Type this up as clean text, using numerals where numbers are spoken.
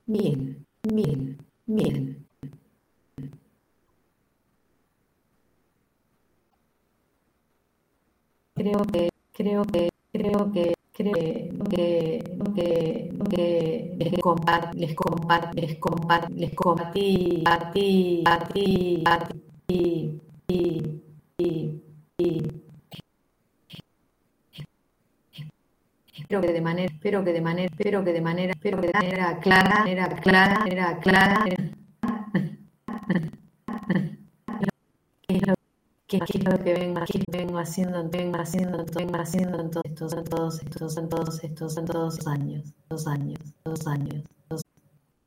bien, bien, bien. Creo que les compartí y espero que de manera clara, que es lo que vengo haciendo en todos estos años.